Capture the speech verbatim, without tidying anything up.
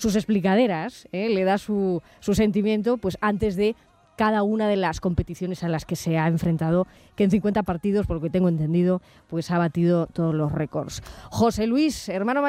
sus explicaderas, ¿eh? le da su, su sentimiento pues antes de cada una de las competiciones a las que se ha enfrentado, que en cincuenta partidos, por lo que tengo entendido, pues ha batido todos los récords. José Luis, hermano